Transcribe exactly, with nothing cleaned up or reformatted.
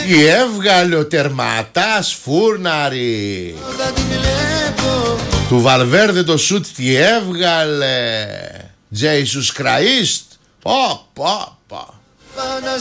Τι έβγαλε ο τερματάς Φούρναρη. Του Βαλβέρδε το σουτ τι έβγαλε. Jesus Christ. Πω πω πω.